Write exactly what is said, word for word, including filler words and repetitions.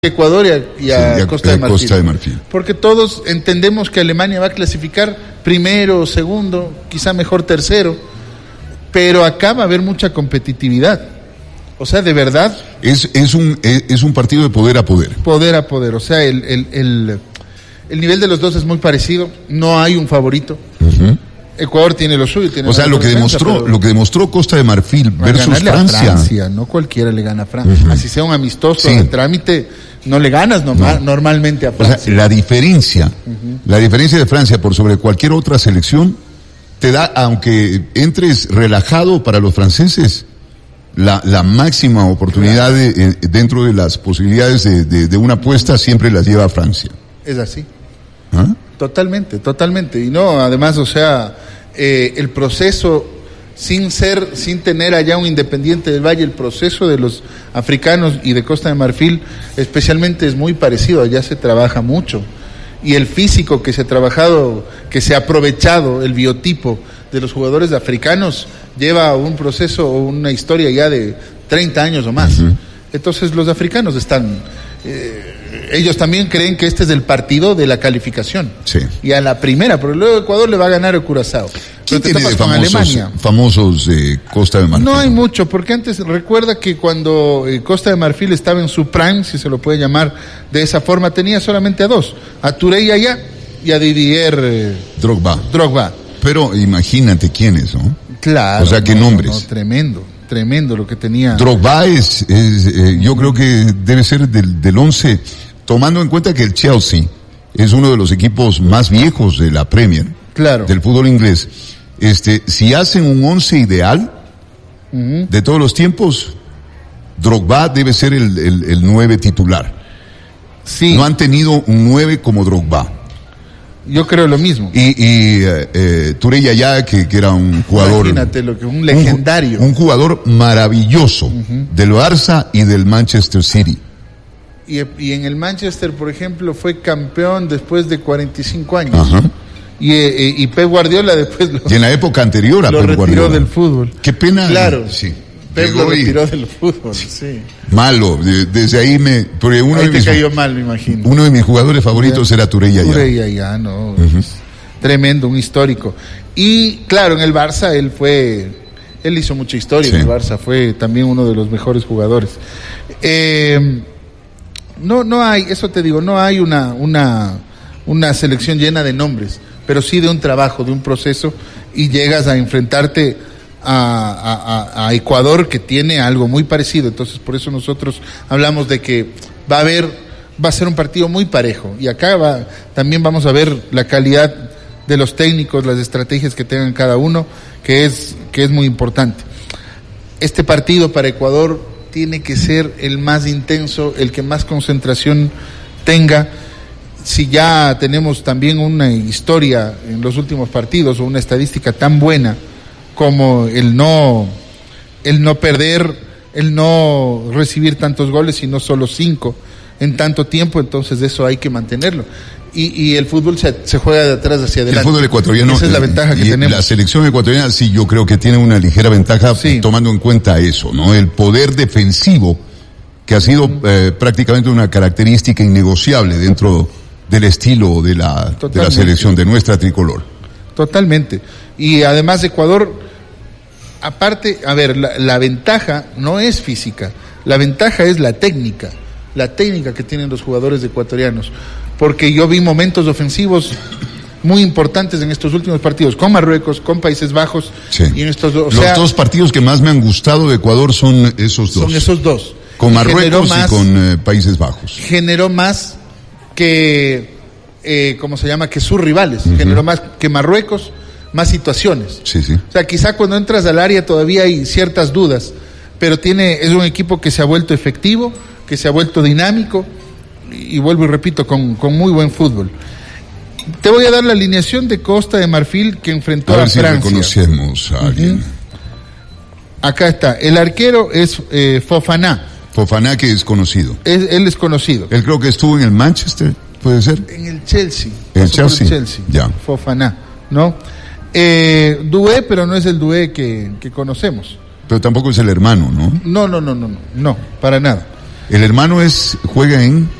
Ecuador y a, y a, sí, y a Costa, de Marfil, Costa de Marfil. Porque todos entendemos que Alemania va a clasificar primero, segundo, quizá mejor tercero, pero acá va a haber mucha competitividad. O sea, de verdad. Es, es, un, es, es un partido de poder a poder. Poder a poder. O sea, el, el, el, el nivel de los dos es muy parecido. No hay un favorito. Uh-huh. Ecuador tiene lo suyo. Tiene o sea, lo que defensa, demostró, lo que demostró Costa de Marfil versus Francia. A Francia. No cualquiera le gana a Francia. Uh-huh. Así sea un amistoso sí. de trámite, no le ganas normal, no. normalmente a Francia. O sea, la diferencia, uh-huh. la diferencia de Francia por sobre cualquier otra selección te da, aunque entres relajado para los franceses, la, la máxima oportunidad claro. de, eh, dentro de las posibilidades de, de, de una apuesta siempre las lleva a Francia. Es así. ¿Ah? Totalmente, totalmente. Y no, además, o sea, eh, el proceso, sin ser, sin tener allá un Independiente del Valle, el proceso de los africanos y de Costa de Marfil, especialmente es muy parecido, allá se trabaja mucho. Y el físico que se ha trabajado, que se ha aprovechado, el biotipo de los jugadores africanos, lleva un proceso o una historia ya de treinta años o más. Uh-huh. Entonces los africanos están... Eh, ellos también creen que este es el partido de la calificación. Sí. Y a la primera, pero luego Ecuador le va a ganar el Curazao. ¿Quién tiene de famosos, Alemania? famosos de Costa de Marfil? No hay mucho, porque antes recuerda que cuando eh, Costa de Marfil estaba en su prime, si se lo puede llamar de esa forma, tenía solamente a dos, a Touré y Yaya y a Didier eh, Drogba. Drogba. Pero imagínate quiénes, ¿no? Claro. O sea, qué no, nombres. No, tremendo, tremendo lo que tenía. Drogba es, es eh, yo creo que debe ser del, del once, tomando en cuenta que el Chelsea es uno de los equipos más viejos de la Premier, claro, del fútbol inglés. Este, si hacen un once ideal uh-huh. de todos los tiempos, Drogba debe ser el, el, el nueve titular. Sí. No han tenido un nueve como Drogba. Yo creo lo mismo. Y, y eh, eh, Touré Yaya, que, que era un jugador... Imagínate lo que un legendario. Un, un jugador maravilloso uh-huh. del Barça y del Manchester City. Y, y en el Manchester, por ejemplo, fue campeón después de cuarenta y cinco años. Ajá. Y, eh, y Pep Guardiola después lo, y en la época anterior a lo Pep retiró Guardiola. del fútbol. Qué pena. Claro. Sí. Pep lo retiró del fútbol, sí. sí. Malo, de, desde ahí me... Porque uno ahí de te mis, cayó mal, me imagino. Uno de mis jugadores favoritos ya. era Touré Yaya. Touré Yaya, no. Uh-huh. Tremendo, un histórico. Y claro, en el Barça él fue... Él hizo mucha historia sí. en el Barça, fue también uno de los mejores jugadores. Eh... No, no hay, eso te digo, no hay una, una, una selección llena de nombres, pero sí de un trabajo, de un proceso, y llegas a enfrentarte a, a, a Ecuador, que tiene algo muy parecido. Entonces, por eso nosotros hablamos de que va a haber, va a ser un partido muy parejo, y acá va, también vamos a ver la calidad de los técnicos, las estrategias que tengan cada uno, que es, que es muy importante. Este partido para Ecuador tiene que ser el más intenso, el que más concentración tenga. Si ya tenemos también una historia en los últimos partidos o una estadística tan buena como el no, el no perder, el no recibir tantos goles, sino solo cinco en tanto tiempo, entonces eso hay que mantenerlo. Y, y el fútbol se, se juega de atrás hacia adelante. El fútbol ecuatoriano. Esa es la ventaja que tenemos. La selección ecuatoriana sí, yo creo que tiene una ligera ventaja sí. tomando en cuenta eso, ¿no? El poder defensivo, que ha sido eh, prácticamente una característica innegociable dentro del estilo de la, de la selección, de nuestra tricolor. Totalmente. Y además Ecuador, aparte, a ver, la, la ventaja no es física, la ventaja es la técnica, la técnica que tienen los jugadores ecuatorianos. Porque yo vi momentos ofensivos muy importantes en estos últimos partidos, con Marruecos, con Países Bajos, sí. y en estos dos. O Los sea, dos partidos que más me han gustado de Ecuador son esos dos. Son esos dos. Con Marruecos más, y con eh, Países Bajos. Generó más que, eh, ¿cómo se llama? Que sus rivales. Uh-huh. Generó más que Marruecos, más situaciones. Sí, sí. O sea, quizá cuando entras al área todavía hay ciertas dudas, pero tiene, es un equipo que se ha vuelto efectivo, que se ha vuelto dinámico, y vuelvo y repito, con, con muy buen fútbol. Te voy a dar la alineación de Costa de Marfil que enfrentó a, ver a Francia. Si reconocemos a alguien. Uh-huh. Acá está, el arquero es eh, Fofana. Fofana, que es conocido. Es, él es conocido. Él creo que estuvo en el Manchester, ¿puede ser? En el Chelsea. ¿El Chelsea? El Chelsea. Ya. Fofana, ¿no? Eh, Doué, pero no es el Doué que, que conocemos. Pero tampoco es el hermano, ¿no? No, no, no, no, no, no, para nada. El hermano es juega en